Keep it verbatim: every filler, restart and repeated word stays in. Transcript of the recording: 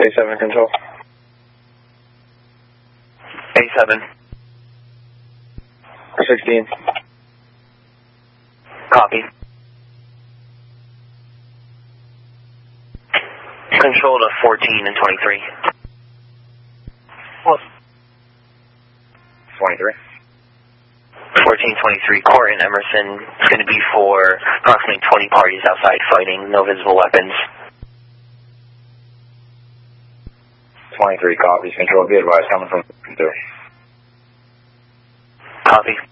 A seven control. A seven. sixteen. Copy. Control to fourteen and twenty-three. What? twenty-three. fourteen twenty-three, Court and Emerson. It's going to be for approximately twenty parties outside fighting, no visible weapons. twenty-three copies. Control, be advised, coming from there. Copy.